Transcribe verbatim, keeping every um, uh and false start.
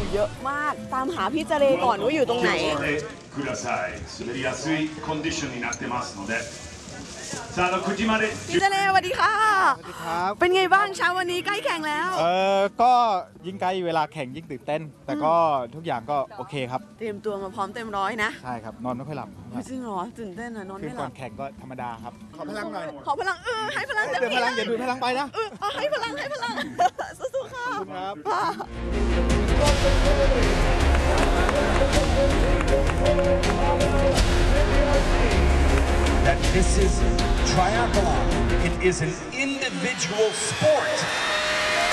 เยอะมากตามหาพี่เจเลก่อนว่าอยู่ตรงไหนพี่เจเลสวัสดีค่ะสวัสดีครับเป็นไงบ้างเช้าวันนี้ใกล้แข่งแล้วเออก็ยิ่งใกล้เวลาแข่งยิ่งตื่นเต้นแต่ก็ทุกอย่างก็โอเคครับเตรียมตัวมาพร้อมเต็มร้อยนะใช่ครับนอนไม่ค่อยหลับจริงเหรอตื่นเต้นอะนอนคือไม่หลัก่อบ นแข่งก็ธรรมดาครับขอพลังหน่อยขอพลังเออให้พลังเต็มเดี๋ยวพที่ลังอย่าดูพลังไปนะเออให้พลังให้พลังสู้ๆค่ะขอบคุณครับ That this is triathlon. It is an individual sport.